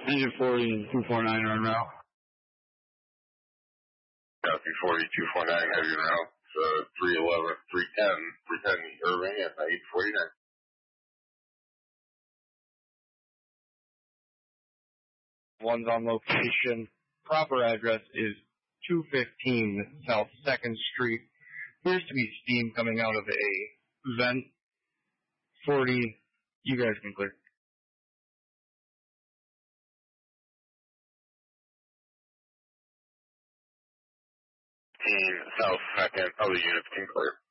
Engine 40 and 249 are en route. Copy 4249 heavy en route. 310 Irving at 849. One's on location. Proper address is 215 South 2nd Street. Appears to be steam coming out of a vent. 40, you guys can clear. South 2nd, other units can clear.